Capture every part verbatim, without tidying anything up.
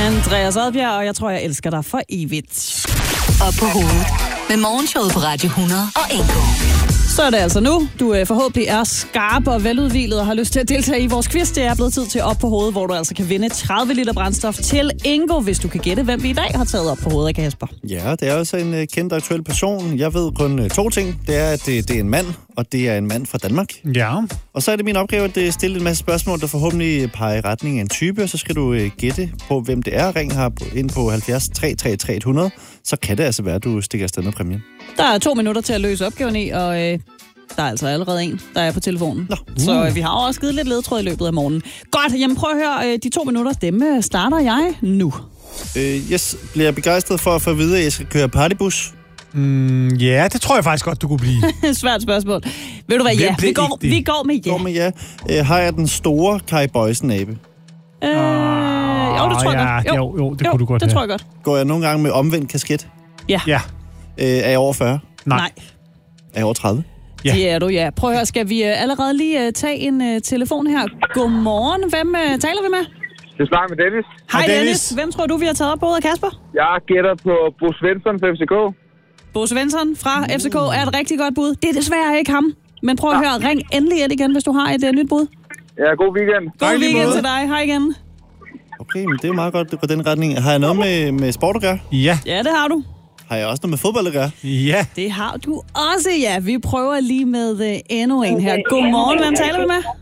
Andreas Odbjerg, og jeg tror, jeg elsker dig for evigt. Op på hovedet med Morgenshowet på Radio hundrede og en. Så er det altså nu. Du øh, forhåbentlig er skarp og veludhvilet og har lyst til at deltage i vores quiz. Det er blevet tid til Op på hovedet, hvor du altså kan vinde tredive liter brændstof til Ingo, hvis du kan gætte, hvem vi i dag har taget op på hovedet af Kasper. Ja, det er også en uh, kendt aktuel person. Jeg ved kun uh, to ting. Det er, at det, det er en mand, og det er en mand fra Danmark. Ja. Og så er det min opgave at uh, stille en masse spørgsmål, der forhåbentlig peger i retning af en type, og så skal du uh, gætte på, hvem det er. Ring her ind på halvfjerds tre tre tre hundrede. Så kan det altså være, at du stikker afsted med præmien. Der er to minutter til at løse opgaven i, og øh, der er altså allerede en, der er på telefonen. Nå. Så øh, vi har også givet lidt ledtråd i løbet af morgenen. Godt, jamen prøv at høre, øh, de to minutter, dem øh, starter jeg nu. Øh, yes, bliver jeg begejstret for at få at vide, at jeg skal køre partybus? Mm, ja, det tror jeg faktisk godt, du kunne blive. Svært spørgsmål. Ved du hvad, ja, vi går, vi går med ja. Går med ja. Øh, har jeg den store Kai Boysen-abe? Øh, jo, det tror jeg ja, godt. Jo, jo, det jo, kunne du godt det have. tror jeg godt. Går jeg nogle gange med omvendt kasket? Ja. Ja. Øh, er jeg over fyrre? Nej. Nej. Er jeg over tredive? Ja. Det er du, ja. Prøv at høre, skal vi uh, allerede lige uh, tage en uh, telefon her? Godmorgen. Hvem uh, taler vi med? Det snakker med Dennis. Hej Dennis. Dennis. Hvem tror du, vi har taget op på hovedet af Kasper? Jeg gætter på Bo Svensson fra F C K. Bo Svensson fra F C K er et rigtig godt bud. Det er desværre ikke ham. Men prøv at høre, ring endelig ind igen, hvis du har et uh, nyt bud. Ja, god weekend. God Hej, lige weekend måde. til dig. Hej igen. Okay, men det er jo meget godt, det går den retning. Har jeg noget med, med sport at gøre? Ja. Ja, det har du. Har jeg også noget med fodbold at gøre? Ja. Det har du også, ja. Vi prøver lige med uh, endnu en her. Godmorgen. Hvem taler vi med?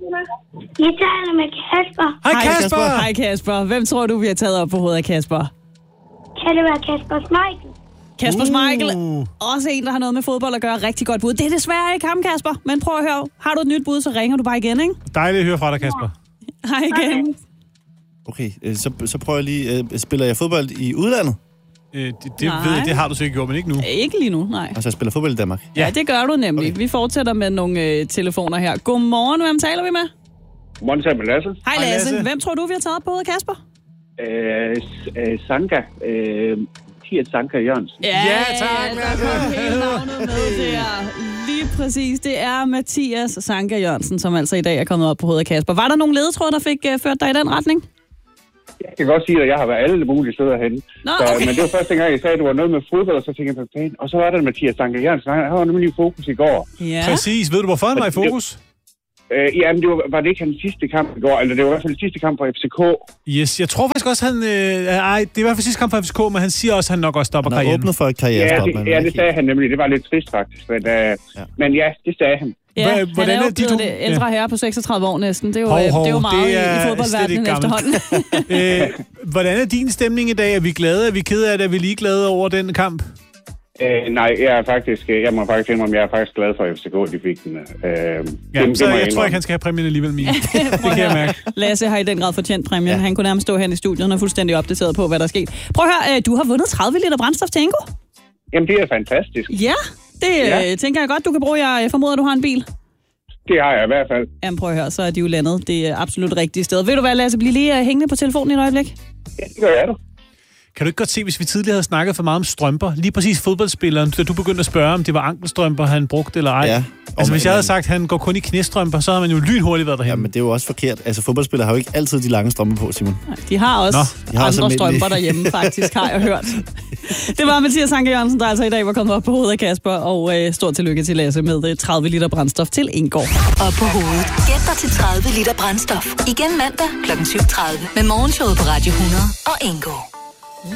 Jeg taler med Kasper. Hej Kasper. Hej Kasper. Hvem tror du, vi har taget op på hovedet af Kasper? Kan det være Kasper Schmeichel? Kasper Uh. Schmeichel. Også en, der har noget med fodbold at gøre. Rigtig godt bud. Det er desværre ikke ham, Kasper. Men prøv at høre. Har du et nyt bud, så ringer du bare igen, ikke? Dejligt at høre fra dig, Kasper. Hej igen. Okay, øh, så, så prøver jeg lige. Øh, spiller jeg fodbold i udlandet? Øh, det det, Nej. ved jeg, det har du sikkert gjort, men ikke nu. Ikke lige nu, nej. Altså, jeg spiller fodbold i Danmark. Ja, ja det gør du nemlig. Okay. Vi fortsætter med nogle øh, telefoner her. Godmorgen. Hvem taler vi med? Morgen sammen med Lasse. Hej Hej, Lasse. Lasse. Hvem tror du, vi har taget op på hovedet af Kasper? Øh, øh, Sanka. Øh, Mathias Sanka Jørgensen. Ja, tak, der Lasse. kom hele navnet med der. Lige præcis. Det er Mathias Sanka Jørgensen, som altså i dag er kommet op på hovedet af Kasper. Var der nogle ledetråde, der fik uh, ført dig i den retning? Jeg kan godt sige, at jeg har været alle mulige steder henne. Nå, så, okay. Men det var første gang, jeg sagde, at det var noget med fodbold, og så tænkte jeg på fan. Og så var der Mathias Sanka Jørgensen. Han var nemlig i fokus i går. Ja. Præcis. Ved du, hvorfor han var i fokus? Øh, jamen, det var, var det ikke hans sidste kamp i går? Eller det var i hvert fald sidste kamp for F C K. Yes, jeg tror faktisk også, han... Øh, ej, det er i hvert fald sidste kamp for F C K, men han siger også, at han nok også stopper Han har karrieren. åbnet for et Ja, karrierestop. det, men ja, det ikke sagde han nemlig. Det var lidt trist, faktisk. Men, øh, Ja. ja. men ja, det sagde han. Ja, Hva- han hvordan er jo er de blevet to- det ældre herre på seksogtredive år næsten. Det er jo, Hov, øh, hov, det er jo meget det er i, i slet fodboldverdenen ikke gammelt. efterhånden. øh, hvordan er din stemning i dag? Er vi glade? Er vi kede af det? Er vi lige glade over den kamp? Øh, nej, jeg er faktisk, jeg må faktisk indrømme, jeg er faktisk glad for, at F C K, de fik den. Øh, Ja, det, så det må jeg tror indrømme. ikke, han skal have præmien alligevel, Mie. Det kan jeg mærke. Lasse har i den grad fortjent præmien. Ja. Han kunne nærmest stå her i studiet og er fuldstændig opdateret på, hvad der er sket. Prøv at høre, øh, du har vundet tredive liter brændstof til Ingo. Jamen, det er fantastisk. Ja, det Ja. øh, tænker jeg godt, du kan bruge. Jeg formoder, du har en bil. Det har jeg i hvert fald. Jamen prøv at høre, så er de jo landet det er absolut rigtige sted. Ved du hvad, Lasse, bliv lige uh, hængende på telefonen i et øjeblik. Ja, det gør jeg da. Kan du ikke godt se, hvis vi tidligere havde snakket for meget om strømper? Lige præcis fodboldspilleren, da du begyndte at spørge, om det var ankelstrømper, han brugte eller ej. Ja. Altså, Og hvis man- jeg havde sagt, at han går kun i knæstrømper, så havde man jo lynhurtigt været derhen. Ja, men det er jo også forkert. Altså, fodboldspillere har jo ikke altid de lange strømper på, Simon. De har også Nå, de har andre også almindelige. strømper derhjemme, faktisk, har jeg hørt. Det var Mathias Sanke Jørgensen, der altså i dag var kommet op på hovedet af Kasper, og øh, stort tillykke til Lasse med øh, tredive liter brændstof til Indgård. Op på hovedet. Gæt dig til tredive liter brændstof. Igen mandag klokken syv tredive med Morgenshowet på Radio hundrede og Indgård.